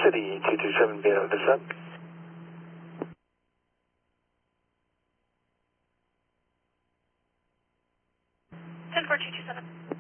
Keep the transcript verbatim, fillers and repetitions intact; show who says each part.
Speaker 1: City, two two seven Beta, descent.
Speaker 2: ten four two two seven.